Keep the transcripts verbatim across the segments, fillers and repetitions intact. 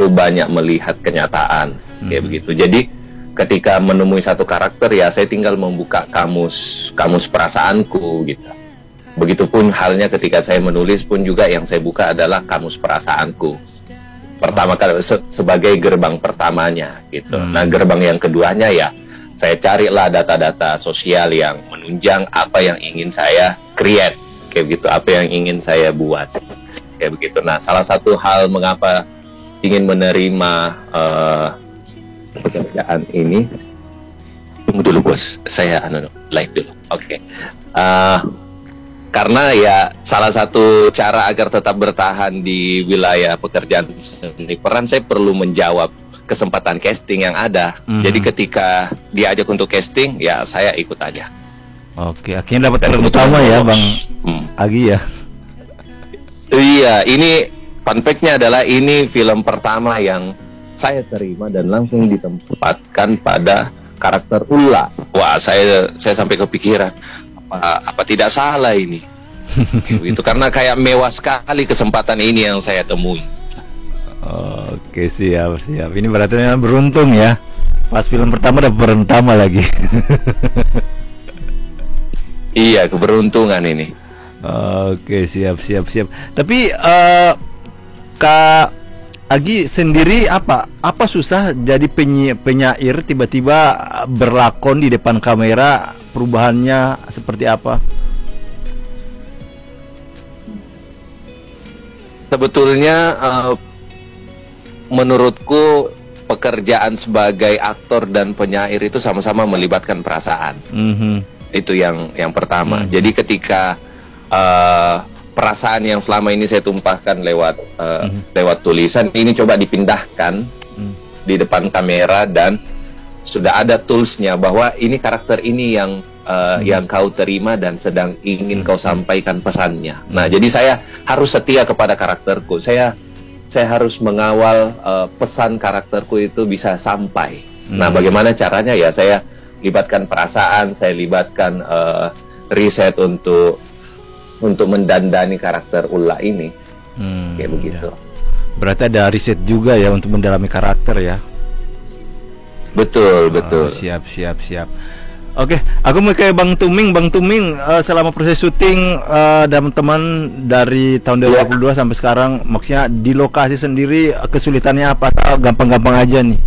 terlalu banyak melihat kenyataan, hmm. kayak begitu. Jadi ketika menemui satu karakter ya saya tinggal membuka kamus kamus perasaanku gitu. Begitupun halnya ketika saya menulis pun juga yang saya buka adalah kamus perasaanku. Pertama kali se sebagai gerbang pertamanya gitu. Hmm. Nah, gerbang yang keduanya ya saya carilah data-data sosial yang menunjang apa yang ingin saya create, kayak begitu, apa yang ingin saya buat, kayak begitu. Nah, salah satu hal mengapa ingin menerima uh, pekerjaan ini, tunggu dulu bos, saya anu live dulu, oke. Okay. Uh, karena ya salah satu cara agar tetap bertahan di wilayah pekerjaan seni peran, saya perlu menjawab kesempatan casting yang ada. Mm-hmm. Jadi ketika diajak untuk casting, ya saya ikut aja. Oke, akhirnya dapat film utama ya, Bang hmm. Agi ya. Iya, ini fun fact-nya adalah ini film pertama yang saya terima dan langsung ditempatkan pada karakter Ulla. Wah, saya saya sampai kepikiran apa, apa tidak salah ini. Itu karena kayak mewah sekali kesempatan ini yang saya temui. Oke, siap siap. Ini berarti beruntung ya. Pas film pertama dapat peran utama lagi. Iya, keberuntungan ini. Oke, siap siap siap. Tapi uh, Kak Agi sendiri apa apa susah jadi penyi penyair tiba-tiba berlakon di depan kamera, perubahannya seperti apa? Sebetulnya uh, menurutku pekerjaan sebagai aktor dan penyair itu sama-sama melibatkan perasaan. Mm-hmm. Itu yang yang pertama. Mm-hmm. Jadi ketika uh, perasaan yang selama ini saya tumpahkan lewat uh, mm-hmm. lewat tulisan ini coba dipindahkan mm-hmm. di depan kamera dan sudah ada toolsnya bahwa ini karakter ini yang uh, hmm. yang kau terima dan sedang ingin hmm. kau sampaikan pesannya. Nah, jadi saya harus setia kepada karakterku. Saya saya harus mengawal uh, pesan karakterku itu bisa sampai. Hmm. Nah, bagaimana caranya ya? Saya libatkan perasaan, saya libatkan uh, riset untuk untuk mendandani karakter Ulla ini. Hmm, kayak begitu. Ya. Berarti ada riset juga ya untuk mendalami karakter ya. Betul, betul. Oh, siap, siap, siap. Oke, aku mau ke Bang Tuming. Bang Tuming, uh, selama proses syuting uh, teman-teman dari tahun dua ribu dua puluh dua ya. Sampai sekarang, maksudnya di lokasi sendiri kesulitannya apa? Atau gampang-gampang aja nih?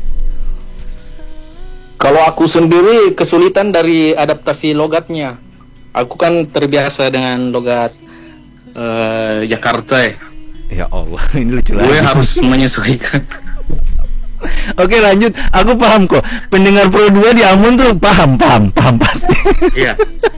Kalau aku sendiri kesulitan dari adaptasi logatnya. Aku kan terbiasa dengan logat uh, Jakarta ya. Ya Allah, ini lucu lagi. Gue harus menyesuaikan. Oke, lanjut. Aku paham kok. Pendengar Pro dua di Ambon tuh paham, paham, paham pasti. Iya.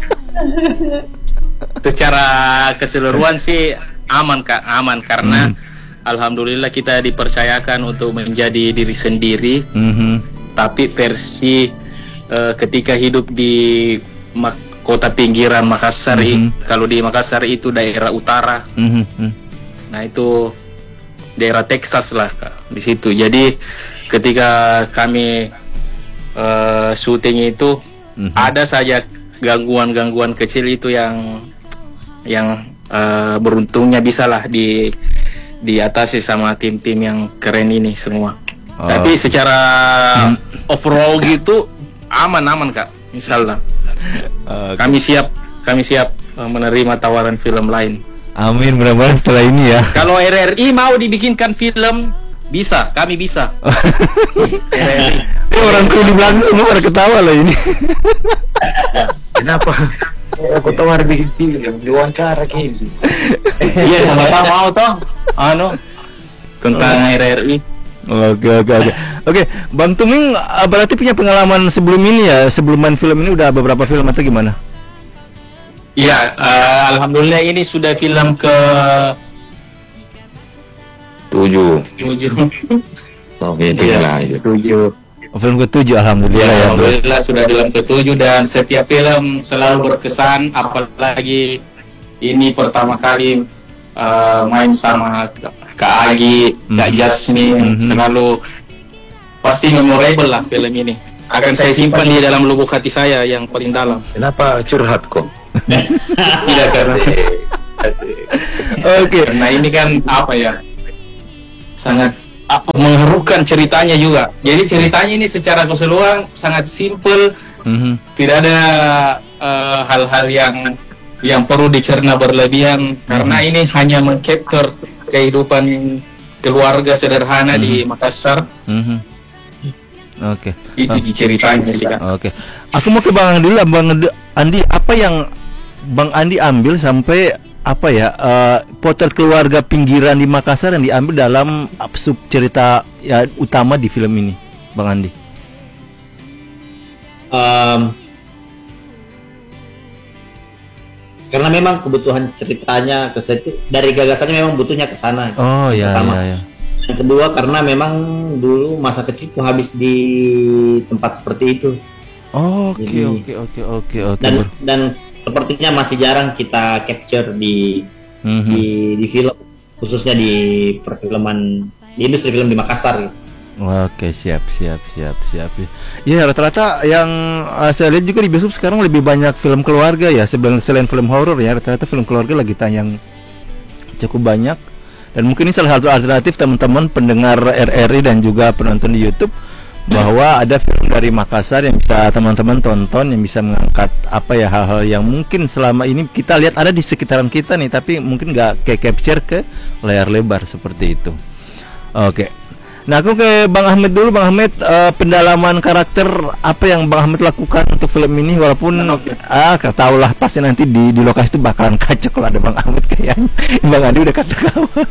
Secara keseluruhan sih aman Kak, aman karena hmm. alhamdulillah kita dipercayakan untuk menjadi diri sendiri. Mm-hmm. Tapi versi uh, ketika hidup di mak- kota pinggiran Makassar, mm-hmm. kalau di Makassar itu daerah utara. Mm-hmm. Nah, itu daerah Texas lah Kak, di situ. Jadi ketika kami uh, syuting itu mm-hmm. ada saja gangguan-gangguan kecil itu yang yang uh, beruntungnya bisalah di diatasi sama tim-tim yang keren ini semua. Oh. Tapi secara hmm. overall gitu aman-aman Kak, misalnya. Okay. Kami siap kami siap uh, menerima tawaran film lain. Amin, mudah-mudahan setelah ini ya. Kalau R R I mau dibikinkan film, bisa, kami bisa. Ya, orang kru di belakang semua pada ketawa lah ini. Ya, kenapa? Aku tahu ada bikin film, diwawancara gitu. Iya, sama tahu mau toh. Anu tentang R R I. Oke, oke, oke. Oke, Bang Tuming berarti punya pengalaman sebelum ini ya? Sebelum main film ini udah beberapa film atau gimana? Iya, uh, alhamdulillah ini sudah film ke tujuh. Tujuh. Oh, gitu lah. Tujuh. Oh, film ketujuh, alhamdulillah. Ya, alhamdulillah ya, sudah film ketujuh dan setiap film selalu berkesan. Apalagi ini pertama kali uh, main sama Kak Agi, mm-hmm. Kak Jasmine, mm-hmm. selalu pasti memorable lah film ini. Akan saya simpan di dalam lubuk hati saya yang paling dalam. Kenapa curhat kok? Tidak karena Oke, okay. Nah ini kan apa ya, sangat apa mengharukan ceritanya juga. Jadi ceritanya ini secara keseluruhan sangat simple, mm-hmm. tidak ada uh, hal-hal yang yang perlu dicerna berlebihan, mm-hmm. karena ini hanya mengcapture kehidupan keluarga sederhana mm-hmm. di Makassar. Mm-hmm. Oke. Okay. Itu oh. ceritanya sih kan. Oke. Okay. Aku mau ke Bang Andi dulu, Bang Andi, apa yang Bang Andi ambil sampai apa ya uh, potret keluarga pinggiran di Makassar yang diambil dalam sub cerita ya, utama di film ini, Bang Andi? Um, karena memang kebutuhan ceritanya ke dari gagasannya memang butuhnya ke sana. Oh ya, ya, ya. Yang kedua karena memang dulu masa kecilku habis di tempat seperti itu. Oke oke oke oke oke. Dan dan sepertinya masih jarang kita capture di mm-hmm. di di film, khususnya di perfilman di industri film di Makassar gitu. Oke, siap siap siap siap. Iya, rata-rata yang uh, saya lihat juga di bioskop sekarang lebih banyak film keluarga ya, selain selain film horor ya, rata-rata film keluarga lagi tayang cukup banyak. Dan mungkin ini salah satu alternatif teman-teman pendengar R R I dan juga penonton di YouTube bahwa ada film dari Makassar yang bisa teman-teman tonton, yang bisa mengangkat apa ya hal-hal yang mungkin selama ini kita lihat ada di sekitaran kita nih, tapi mungkin nggak kayak capture ke layar lebar seperti itu. Oke. Nah, aku ke Bang Ahmed dulu, Bang Ahmed, uh, pendalaman karakter apa yang Bang Ahmed lakukan untuk film ini, walaupun okay. ah tahulah pasti nanti di di lokasi itu bakalan kacau kalau ada Bang Ahmed kayaknya. Bang Andi udah kata kawan.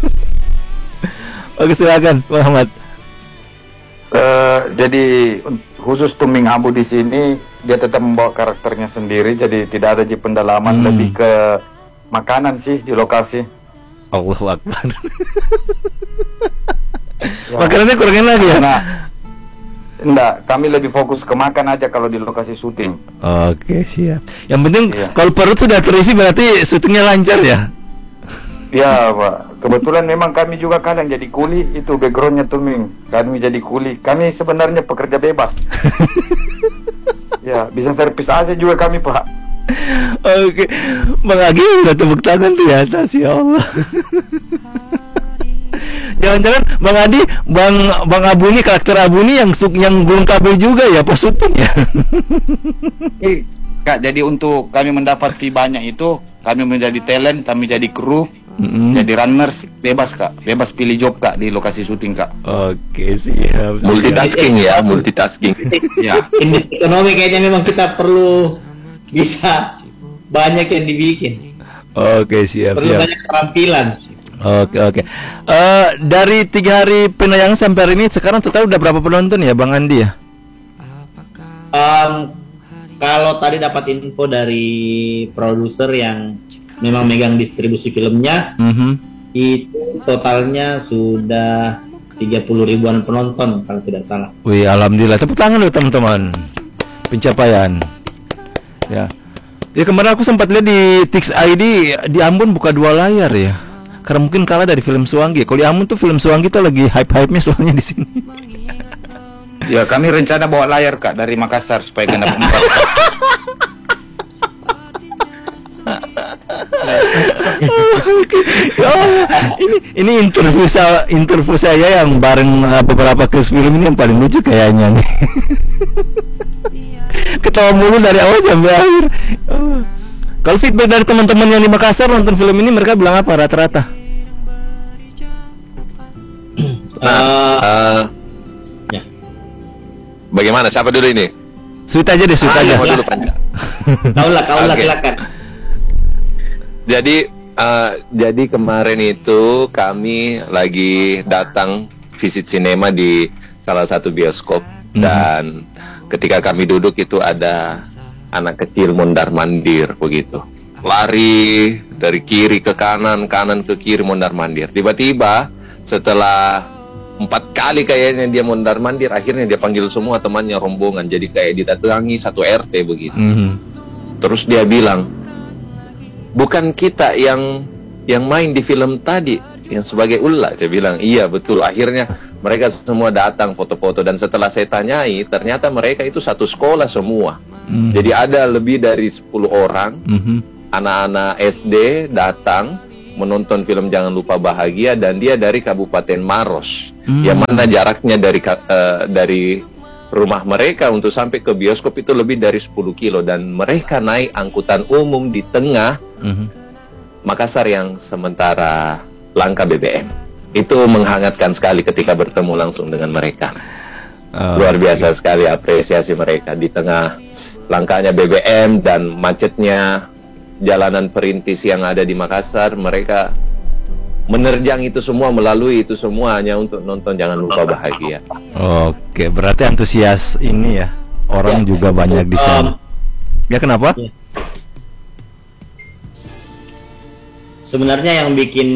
Oke, silakan Bang Ahmed. Uh, jadi khusus Tuming Abu di sini dia tetap membawa karakternya sendiri, jadi tidak ada di pendalaman, hmm. lebih ke makanan sih di lokasi. Allahu Akbar. Ya. Makanannya kurang enak ya? Nah, enggak, kami lebih fokus ke makan aja kalau di lokasi syuting. Oke, siap. Yang penting ya. Kalau perut sudah terisi berarti syutingnya lancar ya? Ya Pak, kebetulan memang kami juga kadang jadi kuli, itu backgroundnya Tuming. Kami jadi kuli, kami sebenarnya pekerja bebas. Ya, bisa servis A C juga kami Pak. Oke, Bang Agi udah tepuk tangan di atas, ya Allah. Jangan-jangan Bang Adi, Bang Bang Abu ini karakter Abu ini yang yang gulung kabel juga ya pas syuting ya. Eh, Kak, jadi untuk kami mendapat fee banyak itu, kami menjadi talent, kami jadi kru, mm-hmm. jadi runner, bebas Kak, bebas pilih job Kak di lokasi syuting Kak. Oke, siap. Multitasking ya, multitasking. Ya. Industri ekonomi kayaknya memang kita perlu bisa banyak yang dibikin. Oke, siap. Perlu siap. banyak keterampilan. Oke oke. Uh, dari tiga hari penayangan sampai hari ini sekarang total udah berapa penonton ya, Bang Andi ya? Um, kalau tadi dapat info dari produser yang memang megang distribusi filmnya, mm-hmm. itu totalnya sudah tiga puluh ribuan penonton kalau tidak salah. Wih, alhamdulillah. Tepuk tangan loh teman-teman. Pencapaian. Ya. Ya kemarin aku sempat lihat di Tix I D di Ambon buka dua layar ya. Karena mungkin kalah dari film Suwangi. Kalau di Ambon tuh film Suwangi tuh lagi hype-hype-nya soalnya di sini. Ya, kami rencana bawa layar Kak dari Makassar supaya kena empat. Oh, ini ini interview saya interview saya yang bareng beberapa kris film ini yang paling lucu kayaknya nih. Ketawa mulu dari awal sampai akhir. Oh. Kalau feedback dari teman-teman yang di Makassar nonton film ini, mereka bilang apa rata-rata? Nah, uh, ya. Bagaimana? Siapa dulu ini? Sweet aja deh, sweet ah, aja. Dulu panjang. Kaulah, kaulah okay. Silakan. Jadi, uh, jadi kemarin itu kami lagi datang visit sinema di salah satu bioskop, hmm. dan ketika kami duduk itu ada anak kecil mondar-mandir begitu, lari dari kiri ke kanan, kanan ke kiri, mondar-mandir. Tiba-tiba setelah empat kali kayaknya dia mondar-mandir, akhirnya dia panggil semua temannya rombongan, jadi kayak didatangi satu R T begitu. Mm-hmm. Terus dia bilang, bukan kita yang yang main di film tadi yang sebagai ular. Saya bilang iya betul. Akhirnya mereka semua datang foto-foto, dan setelah saya tanyai ternyata mereka itu satu sekolah semua. Mm-hmm. Jadi ada lebih dari sepuluh orang, mm-hmm. anak-anak S D datang menonton film Jangan Lupa Bahagia, dan dia dari Kabupaten Maros, Hmm. yang mana jaraknya dari uh, dari rumah mereka untuk sampai ke bioskop itu lebih dari sepuluh kilo, dan mereka naik angkutan umum di tengah Mhm. Makassar yang sementara langka B B M. Itu menghangatkan sekali ketika bertemu langsung dengan mereka. Oh, Luar biasa sekali apresiasi mereka di tengah langkanya B B M dan macetnya jalanan perintis yang ada di Makassar. Mereka menerjang itu semua, melalui itu semua hanya untuk nonton Jangan Lupa Bahagia. Oke, berarti antusias ini ya, orang Ya, juga banyak di sana. Um, Ya kenapa? Ya. Sebenarnya yang bikin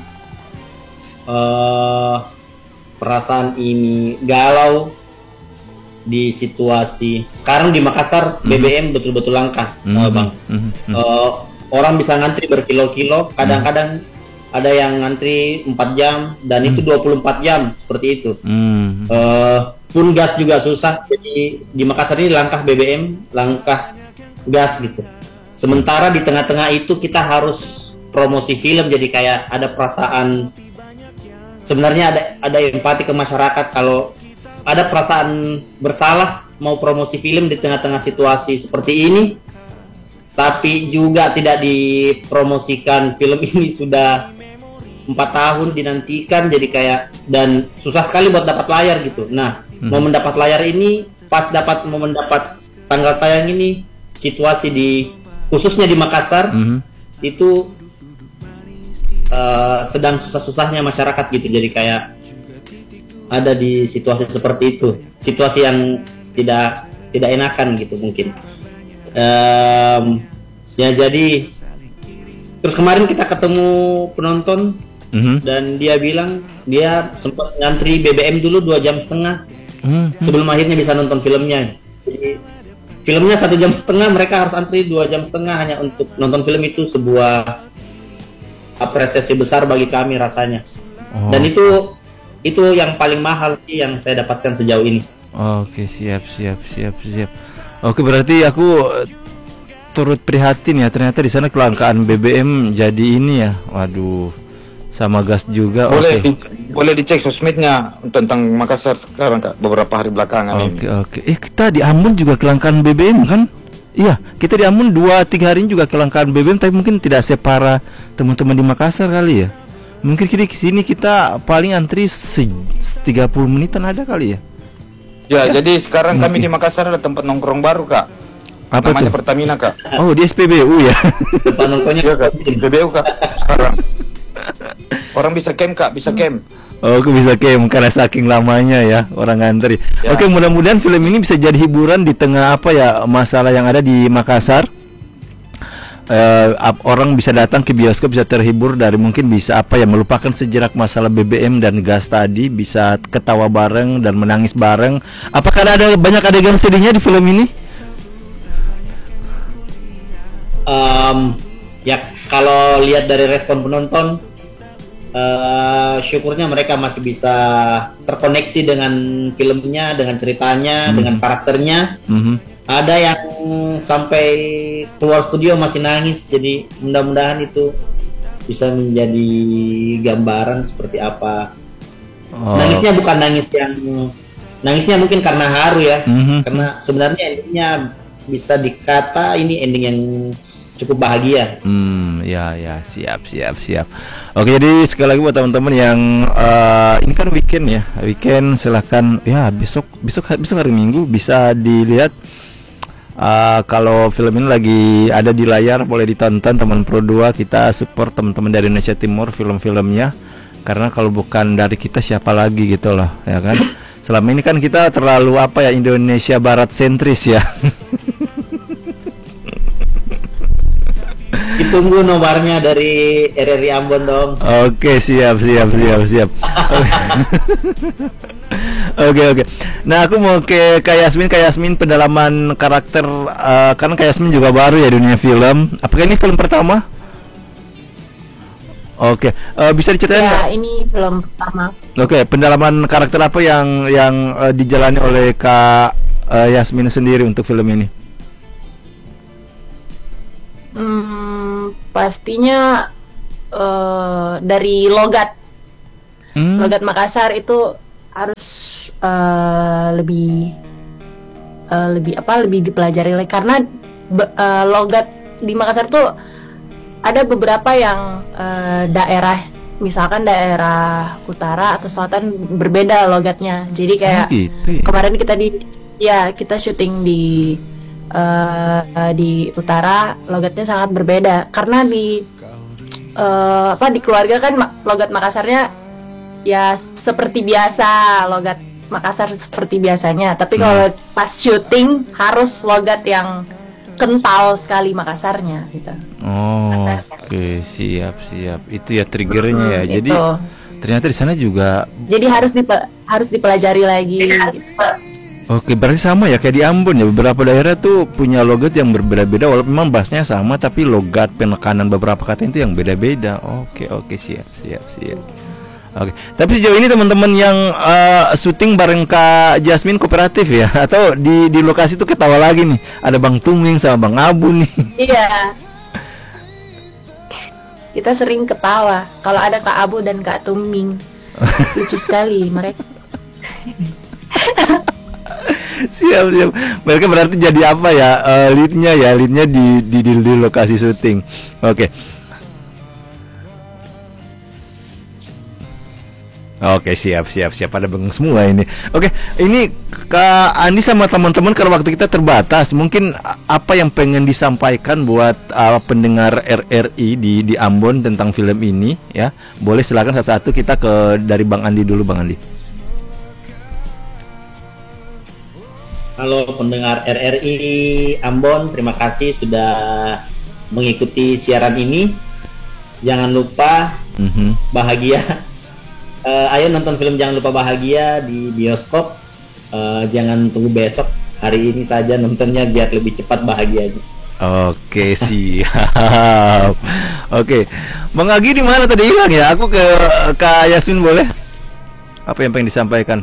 uh, perasaan ini galau di situasi sekarang di Makassar, B B M betul-betul langka, Mhm. uh, Bang. Mhm. Mhm. Uh, orang bisa ngantri berkilo-kilo, kadang-kadang ada yang ngantri empat jam dan itu dua puluh empat jam seperti itu. Hmm. Uh, pun gas juga susah, jadi di Makassar ini langkah B B M, langkah gas gitu. Sementara di tengah-tengah itu kita harus promosi film, jadi kayak ada perasaan, sebenarnya ada ada empati ke masyarakat, kalau ada perasaan bersalah mau promosi film di tengah-tengah situasi seperti ini, tapi juga tidak dipromosikan. Film ini sudah empat tahun dinantikan, jadi kayak, dan susah sekali buat dapat layar gitu. Nah, Hmm. mau mendapat layar ini, pas dapat mau mendapat tanggal tayang ini, situasi di khususnya di Makassar Mhm. itu uh, sedang susah-susahnya masyarakat gitu. Jadi kayak ada di situasi seperti itu, situasi yang tidak tidak enakan gitu mungkin. Um, ya jadi terus kemarin kita ketemu penonton Mhm. dan dia bilang dia sempat ngantri B B M dulu dua jam setengah Mhm. sebelum akhirnya bisa nonton filmnya. Jadi filmnya satu jam setengah, mereka harus antri dua jam setengah hanya untuk nonton film. Itu sebuah apresiasi besar bagi kami rasanya. Oh. Dan itu itu yang paling mahal sih yang saya dapatkan sejauh ini. Oke, siap, siap, siap, siap. Oke, berarti aku eh, turut prihatin ya. Ternyata di sana kelangkaan B B M jadi ini ya. Waduh, sama gas juga. Boleh Oke, di, boleh dicek sosmednya tentang Makassar sekarang Kak, beberapa hari belakangan oke, ini. oke. Eh, kita di Ambon juga kelangkaan B B M kan? Iya, kita di Ambon dua tiga hari ini juga kelangkaan B B M, tapi mungkin tidak separah teman-teman di Makassar kali ya. Mungkin di sini kita paling antri se tiga puluh menitan ada kali ya. Ya, jadi sekarang kami di Makassar ada tempat nongkrong baru Kak. Apa Namanya tuh? Pertamina Kak. Oh, di S P B U ya. Depan nongkrongnya Iya Kak, B B U Kak sekarang. Orang bisa camp Kak, bisa camp. Oh, aku bisa game karena saking lamanya ya orang ngantri. Ya. Oke, mudah-mudahan film ini bisa jadi hiburan di tengah apa ya masalah yang ada di Makassar. Eh, ap- orang bisa datang ke bioskop, bisa terhibur dari mungkin bisa apa ya melupakan sejenak masalah B B M dan gas tadi, bisa ketawa bareng dan menangis bareng. Apakah ada banyak adegan sedihnya di film ini? Um, ya kalau lihat dari respon penonton, eh, syukurnya mereka masih bisa terkoneksi dengan filmnya, dengan ceritanya, Hmm. dengan karakternya. Mhm. Ada yang sampai keluar studio masih nangis, jadi mudah-mudahan itu bisa menjadi gambaran seperti apa. Oh. Nangisnya bukan nangis yang nangisnya mungkin karena haru ya, Mhm. karena sebenarnya endingnya bisa dikata ini ending yang cukup bahagia. Hmm, ya, ya, siap, siap, siap. Oke, jadi sekali lagi buat teman-teman yang eh, ini kan weekend ya, weekend silahkan ya besok, besok, besok hari Minggu bisa dilihat. Eh, kalau film ini lagi ada di layar boleh ditonton teman Pro dua. Kita support teman-teman dari Indonesia Timur film-filmnya, karena kalau bukan dari kita siapa lagi gitu loh, ya kan? Selama ini kan kita terlalu apa ya Indonesia Barat sentris ya. Ditunggu nobarnya dari R R I Ambon dong. Oke, siap, siap, siap, siap. Oke, oke. Nah, aku mau ke Kak Yasmin. Kak Yasmin, pendalaman karakter, eh, kan Kak Yasmin juga baru ya dunia film. Apakah ini film pertama? Oke, eh, bisa diceritain? Ya, ini film pertama. Oke, pendalaman karakter apa yang yang eh, dijalani oleh Kak eh, Yasmin sendiri untuk film ini? Hmm, pastinya uh, dari logat. Hmm. Logat Makassar itu harus uh, lebih uh, lebih apa lebih dipelajari lagi karena be, uh, logat di Makassar tuh ada beberapa yang uh, daerah, misalkan daerah utara atau selatan berbeda logatnya. Jadi kayak oh, gitu ya? Kemarin kita di ya kita syuting di uh, di utara, logatnya sangat berbeda karena di uh, apa di keluarga kan logat Makassarnya ya seperti biasa, logat Makassar seperti biasanya. Tapi kalau hmm. pas syuting harus logat yang kental sekali Makassarnya gitu. Oh, oke, okay. siap siap. Itu ya triggernya hmm, ya. Jadi itu. Ternyata di sana juga. Jadi harus dipe- harus dipelajari lagi. Gitu. Oke, berarti sama ya kayak di Ambon ya. Beberapa daerah tuh punya logat yang berbeda-beda. Walaupun memang bahasnya sama, tapi logat penekanan beberapa kata itu yang beda-beda. Oke oke siap siap siap. Oke, tapi sejauh ini teman-teman yang uh, syuting bareng Kak Jasmine kooperatif ya, atau di di lokasi tuh ketawa lagi nih, ada Bang Tuming sama Bang Abu nih. Iya, kita sering ketawa kalau ada Kak Abu dan Kak Tuming, lucu sekali mereka. Siap siap, mereka berarti jadi apa ya uh, leadnya ya, leadnya di di di, di lokasi syuting. Oke. Oke siap siap siap ada beng semua ini. Oke ini Kak Andi sama teman-teman karena waktu kita terbatas, mungkin apa yang pengen disampaikan buat uh, pendengar R R I di di Ambon tentang film ini ya? Boleh silakan satu-satu, kita ke dari Bang Andi dulu. Bang Andi. Halo pendengar R R I Ambon, terima kasih sudah mengikuti siaran ini. Jangan lupa mm-hmm. bahagia. Uh, ayo nonton film Jangan Lupa Bahagia di bioskop. Uh, jangan tunggu besok, hari ini saja nontonnya biar lebih cepat bahagianya. Oke siap. Oke, Bang Agi di mana tadi hilang ya? Aku ke Kak Yasmin boleh? Apa yang pengen disampaikan?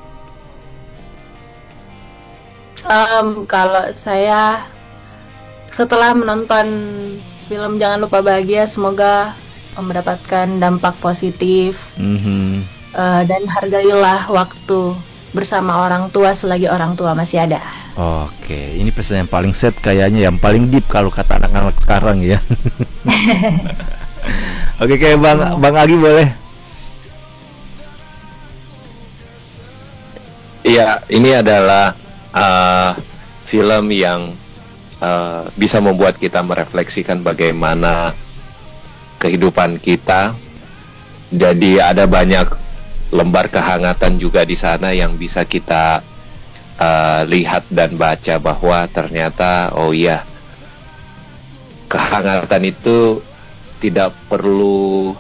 Um, kalau saya setelah menonton film Jangan Lupa Bahagia, semoga mendapatkan dampak positif mm-hmm. uh, dan hargailah waktu bersama orang tua selagi orang tua masih ada. Oke, ini pesan yang paling set kayaknya, yang paling deep kalau kata anak-anak sekarang ya. Oke, kayak Bang oh. Bang Agi boleh. Iya, ini adalah uh, film yang uh, bisa membuat kita merefleksikan bagaimana kehidupan kita. Jadi ada banyak lembar kehangatan juga di sana yang bisa kita uh, lihat dan baca bahwa ternyata oh iya, kehangatan itu tidak perlu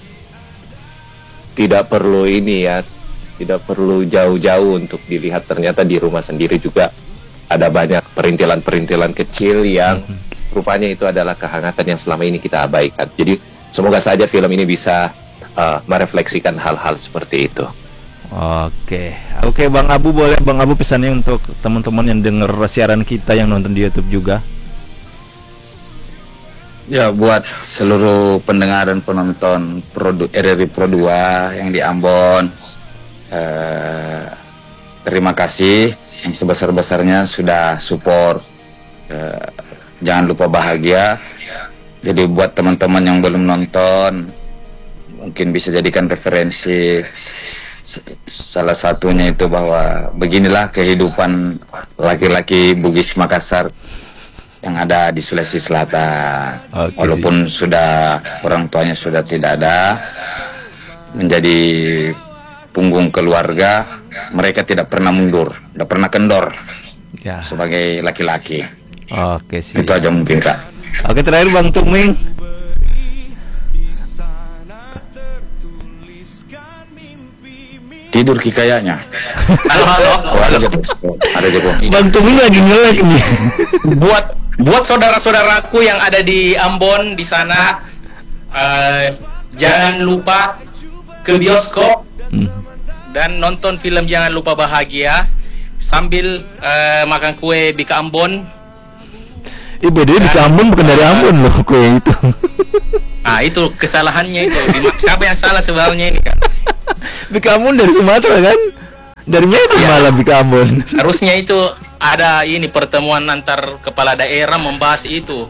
tidak perlu ini ya, tidak perlu jauh-jauh untuk dilihat. Ternyata di rumah sendiri juga ada banyak perintilan-perintilan kecil yang rupanya itu adalah kehangatan yang selama ini kita abaikan. Jadi semoga saja film ini bisa uh, merefleksikan hal-hal seperti itu. Oke, oke Bang Abu boleh. Bang Abu pesannya untuk teman-teman yang dengar siaran kita yang nonton di YouTube juga. Ya, buat seluruh pendengar dan penonton produ R R I Pro dua yang di Ambon, eh, terima kasih yang sebesar-besarnya sudah support eh, Jangan Lupa Bahagia. Jadi buat teman-teman yang belum nonton, mungkin bisa jadikan referensi. Salah satunya itu bahwa beginilah kehidupan laki-laki Bugis Makassar yang ada di Sulawesi Selatan. Oke, walaupun sih. Sudah orang tuanya sudah tidak ada, menjadi punggung keluarga, mereka tidak pernah mundur, tidak pernah kendor ya. Sebagai laki-laki. Oke sih. Itu aja mungkin Kak. Oke, terakhir Bang Tuming. Tidur ki kayaknya. Halo halo. Oh, ada Joko. Ada Joko. Bang Tuming lagi nge-lag nih. Buat buat saudara-saudaraku yang ada di Ambon di sana, uh, jangan lupa ke bioskop hmm. dan nonton film Jangan Lupa Bahagia sambil uh, makan kue Bika Ambon. Eh bedanya Bika Ambon bukan dari Ambon loh kue itu. Ah itu kesalahannya itu. Siapa yang salah sebenarnya ini kan? Bika Ambon dari Sumatera kan? Dari Medan ya. Malah Bika Ambon. Harusnya itu ada ini pertemuan antar kepala daerah membahas itu.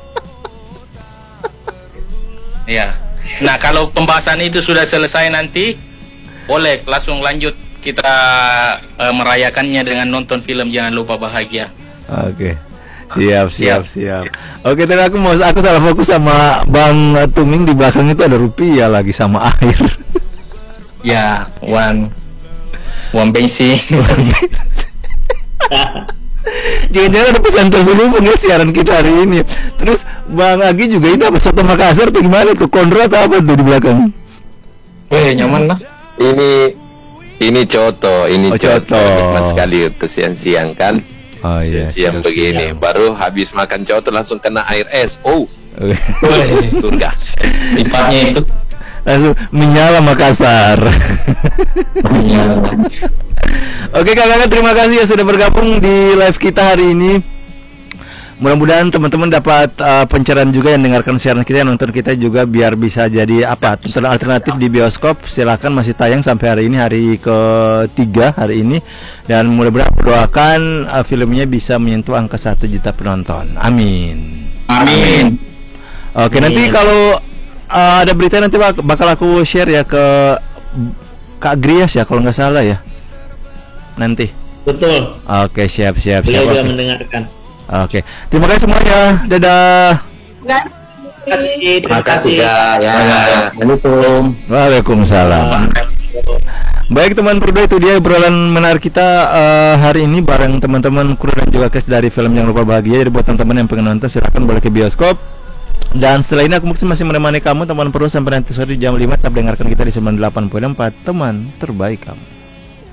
Ya. Nah kalau pembahasan itu sudah selesai nanti, boleh langsung lanjut kita uh, merayakannya dengan nonton film Jangan Lupa Bahagia. Oke. Siap, siap, siap. Oke, tadi aku mau aku salah fokus sama Bang Tuming, di belakang itu ada rupiah lagi sama air. Ya, uang uang bensin. Jangan-jangan ada pesan terselubung ya siaran kita hari ini. Terus Bang Agi juga itu apa, soto Makassar tuh gimana tuh? Kondro atau apa tuh di belakang? Weh, nyaman lah. Ini ini coto, ini Oh, coto. coto. Nikmat sekali untuk siang-siang kan. Oh iya. Siang begini, baru habis makan coto langsung kena air es. Oh, Weh, surga. Sifatnya itu. Langsung menyala Makassar. Oke kakak-kakak, terima kasih ya sudah bergabung di live kita hari ini. Mudah-mudahan teman-teman dapat uh, pencerahan juga yang dengarkan siaran kita, yang nonton kita juga, biar bisa jadi apa tontonan alternatif di bioskop. Silahkan, masih tayang sampai hari ini, hari ketiga hari ini, dan mudah-mudahan doakan uh, filmnya bisa menyentuh angka satu juta penonton. Amin. Amin. Oke, Amin. nanti kalau uh, ada berita nanti bak bakal aku share ya ke Kak Grias ya kalau nggak salah ya. Nanti. Betul. Oke, siap siap Beliau siap. juga Oke. mendengarkan. Oke, terima kasih semuanya. Dadah. Terima kasih. Terima kasih. Ya, Assalamualaikum. Waalaikumsalam. Baik teman berdua, itu dia obrolan menarik kita uh, hari ini bareng teman-teman kru dan juga cast dari film Jangan Lupa Bahagia. Jadi buat teman-teman yang pengen nonton, silahkan boleh ke bioskop. Dan setelah ini aku mungkin masih menemani kamu teman perlu sampai nanti sore jam lima. Tetap dengarkan kita di sembilan puluh delapan koma empat, teman terbaik kamu.